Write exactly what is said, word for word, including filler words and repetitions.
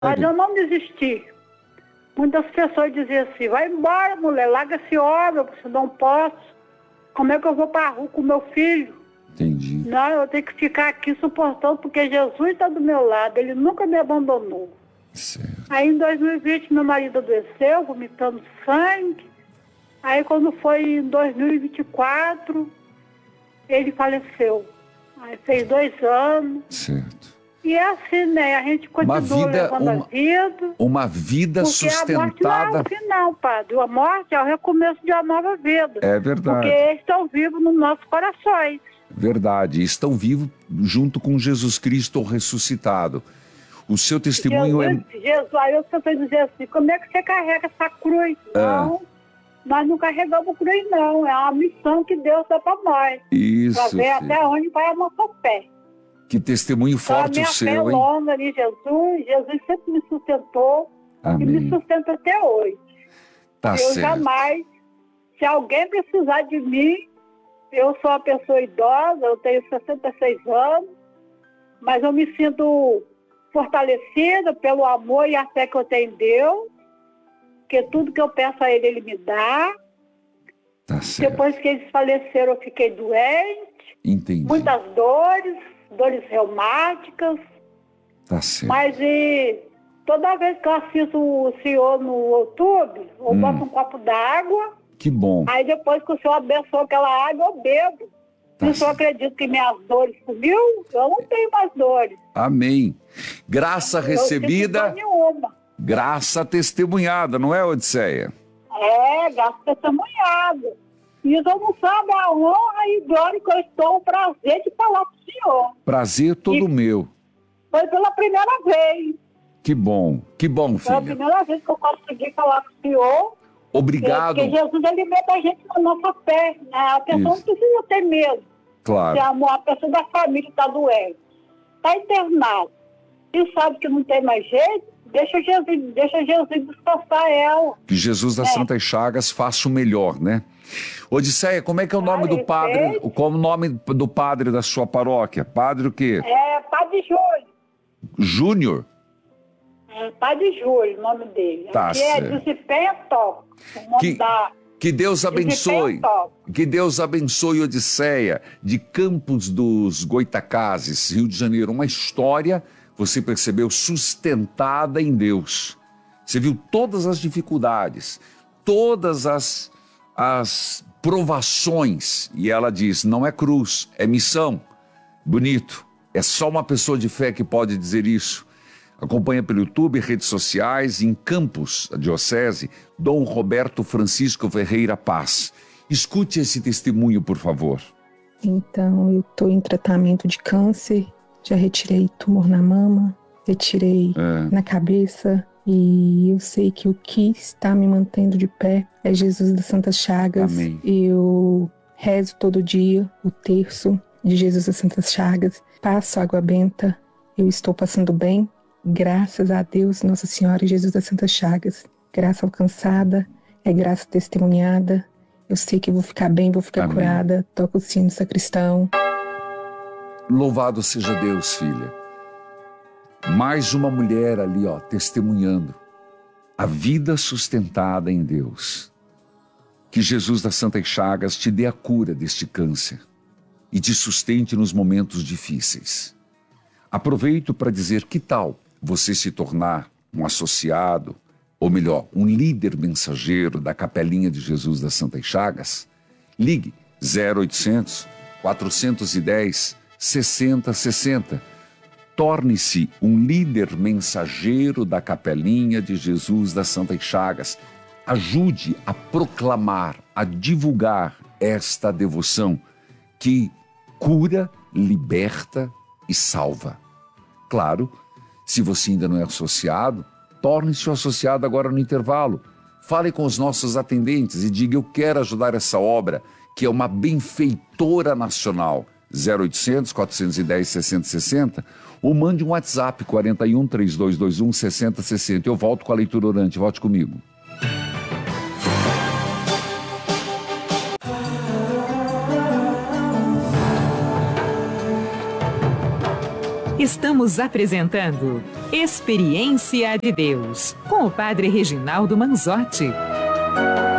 Mas eu não desisti. Muitas pessoas diziam assim, vai embora, mulher, larga esse homem, eu não posso. Como é que eu vou para a rua com meu filho? Entendi. Não, eu tenho que ficar aqui suportando, porque Jesus está do meu lado, ele nunca me abandonou. Certo. Aí em dois mil e vinte meu marido adoeceu, vomitando sangue. Aí quando foi em dois mil e vinte e quatro, ele faleceu. Aí fez dois anos. Certo. E é assim, né? A gente continua Uma vida, levando uma, a vida. uma vida Porque sustentada. a morte não é o final, padre. A morte é o recomeço de uma nova vida. É verdade. Porque eles estão vivos nos nossos corações. Verdade. Estão vivos junto com Jesus Cristo ressuscitado. O seu testemunho Jesus, é... Jesus, aí eu estou dizendo assim, como é que você carrega essa cruz? Ah. Não, nós não carregamos cruz, não. É uma missão que Deus dá para nós. Isso, Para ver filho. até onde vai a nossa fé. Que testemunho Então, forte a minha o fé seu, é hein? longa em Jesus. Jesus sempre me sustentou. Amém. E me sustenta até hoje. Tá eu certo. jamais, se alguém precisar de mim, eu sou uma pessoa idosa, eu tenho sessenta e seis anos, mas eu me sinto fortalecida pelo amor e a fé que eu tenho em Deus, porque tudo que eu peço a Ele, Ele me dá. Tá certo. Depois que eles faleceram, eu fiquei doente, Entendi. muitas dores, dores reumáticas, Tá certo. mas e, toda vez que eu assisto o senhor no YouTube, eu Hum. boto um copo d'água. Que bom. Aí depois que o senhor abençoou aquela água, eu bebo. Tá Se o senhor acredita que minhas dores sumiu, eu não tenho mais dores. Amém. Graça Eu recebida, não sinto dor nenhuma. graça testemunhada, não é, Odisseia? É, gasto testemunhado. E eu não sabe a honra e glória que eu estou, o prazer de falar para o senhor. Prazer todo E- meu. Foi pela primeira vez. Que bom, que bom, Foi a filha. primeira vez que eu consegui falar para o senhor. Obrigado. Porque Jesus alimenta a gente na nossa fé. Né? A pessoa Isso. não precisa ter medo. Claro. Se a, a pessoa da família está doente, está internado, e sabe que não tem mais jeito, deixa Jesus, deixa Jesus descansar ela. Que Jesus das É. Santas Chagas faça o melhor, né? Odisseia, como é que é o nome Ah, do ele padre? fez. Qual o nome do padre da sua paróquia? Padre o quê? É Padre Júlio. Júnior? É Padre Júlio, o nome dele. Tá Aqui é certo. Discipenha Top. O nome Que- da... Que Deus abençoe. Discipenha Top. Que Deus abençoe Odisseia, de Campos dos Goitacazes, Rio de Janeiro. Uma história, você percebeu, sustentada em Deus. Você viu todas as dificuldades, todas as, as provações. E ela diz, não é cruz, é missão. Bonito. É só uma pessoa de fé que pode dizer isso. Acompanha pelo YouTube, redes sociais, em Campos, a diocese, Dom Roberto Francisco Ferreira Paz. Escute esse testemunho, por favor. Então, eu estou em tratamento de câncer, já retirei tumor na mama, retirei É. na cabeça, e eu sei que o que está me mantendo de pé é Jesus das Santas Chagas. Amém. Eu rezo todo dia o terço de Jesus das Santas Chagas, passo água benta, eu estou passando bem, graças a Deus, Nossa Senhora e Jesus das Santas Chagas. Graça alcançada, é graça testemunhada. Eu sei que eu vou ficar bem, vou ficar Amém. curada. Toca o sino sacristão. Louvado seja Deus, filha. Mais uma mulher ali, ó, testemunhando a vida sustentada em Deus. Que Jesus das Santas Chagas te dê a cura deste câncer e te sustente nos momentos difíceis. Aproveito para dizer, que tal você se tornar um associado, ou melhor, um líder mensageiro da Capelinha de Jesus das Santas Chagas? Ligue zero oitocentos, quatrocentos e dez, sessenta sessenta. Torne-se um líder mensageiro da Capelinha de Jesus das Santas Chagas. Ajude a proclamar, a divulgar esta devoção que cura, liberta e salva. Claro, se você ainda não é associado, torne-se um associado agora no intervalo. Fale com os nossos atendentes e diga, eu quero ajudar essa obra, que é uma benfeitora nacional. zero oitocentos, quatrocentos e dez, sessenta sessenta, ou mande um WhatsApp, quarenta e um, trinta e dois vinte e um, sessenta sessenta. Eu volto com a leitura orante, volte comigo. Estamos apresentando Experiência de Deus, com o Padre Reginaldo Manzotti.